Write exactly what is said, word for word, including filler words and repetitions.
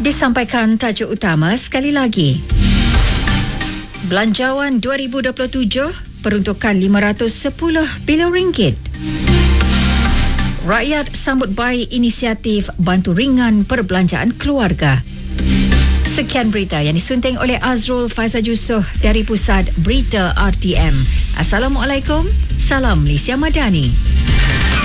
Disampaikan tajuk utama sekali lagi. Belanjawan dua ribu dua puluh tujuh peruntukan lima ratus sepuluh bilion ringgit. Rakyat sambut baik inisiatif bantu ringan perbelanjaan keluarga. Sekian berita yang disunting oleh Azrul Faizal Yusof dari Pusat Berita R T M. Assalamualaikum. Salam Malaysia Madani.